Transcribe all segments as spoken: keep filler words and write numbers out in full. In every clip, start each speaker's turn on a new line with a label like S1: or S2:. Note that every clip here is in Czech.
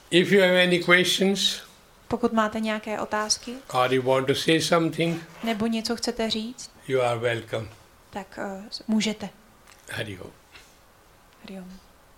S1: If you have any questions,
S2: pokud máte nějaké otázky,
S1: or you want to say something,
S2: nebo něco chcete říct,
S1: you are welcome.
S2: tak uh, můžete.
S1: Hari Om.
S2: Hari Om.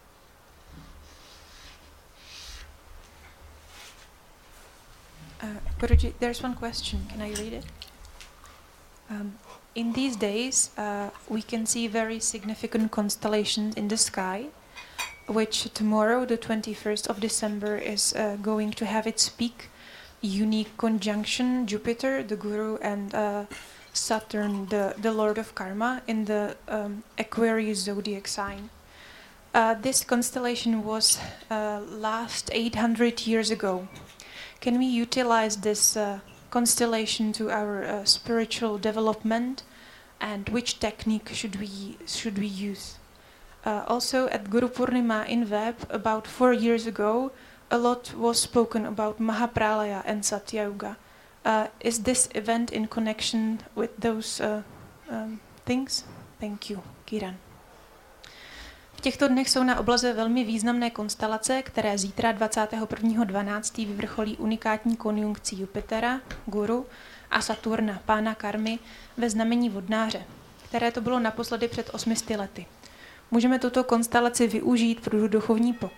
S2: Uh, Guruji, there's one question. Can I read it? Um, in these days, uh, we can see very significant constellations in the sky, which tomorrow, the twenty-first of December, is uh, going to have its peak unique conjunction Jupiter, the Guru, and uh, Saturn, the, the Lord of Karma, in the um, Aquarius zodiac sign. Uh, this constellation was uh, last eight hundred years ago. Can we utilize this uh, constellation to our uh, spiritual development, and which technique should we should we use? Uh, also, at Guru Purnima in Web about four years ago, a lot was spoken about Mahapralaya and Satya Yuga. Uh, is this event in connection with those uh, um, things? Thank you, Kiran. V těchto dnech jsou na obloze velmi významné konstelace, které zítra dvacátého prvního dvanáctého vyvrcholí unikátní konjunkcí Jupitera, Guru, a Saturna, pána karmy, ve znamení vodnáře, které to bylo naposledy před osmi sty lety. Můžeme tuto konstelaci využít pro duchovní